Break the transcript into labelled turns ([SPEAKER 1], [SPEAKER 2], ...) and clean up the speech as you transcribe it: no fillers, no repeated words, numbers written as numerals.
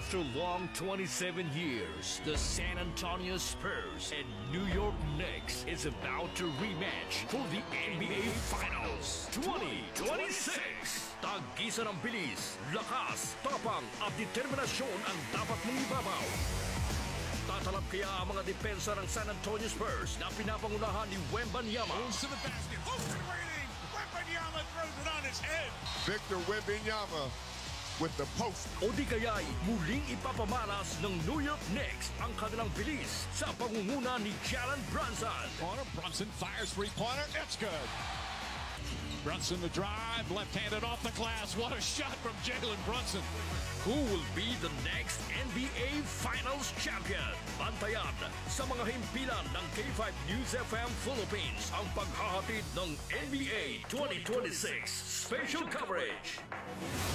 [SPEAKER 1] After long 27 years, the San Antonio Spurs and New York Knicks is about to rematch for the NBA Finals 2026. Tag-isa ng bilis, lakas, tapang at determinasyon ang dapat mong ibabaw. Tatalab kaya ang mga depensa ng San Antonio Spurs na pinapangunahan ni Wembanyama.
[SPEAKER 2] Goes to the basket. Open waiting. Wembanyama throws it on his head.
[SPEAKER 3] Victor Wembanyama with the post.
[SPEAKER 1] O di kaya'y muling ipapamalas ng New York Knicks ang kanilang bilis sa pangunguna ni Jalen Brunson.
[SPEAKER 2] Corner, Brunson fires three-pointer. It's good. Brunson the drive, left-handed off the glass. What a shot from Jalen Brunson.
[SPEAKER 1] Who will be the next NBA Finals champion? Bantayan sa mga himpilan ng K5 News FM Philippines ang paghahatid ng NBA 2026 special coverage.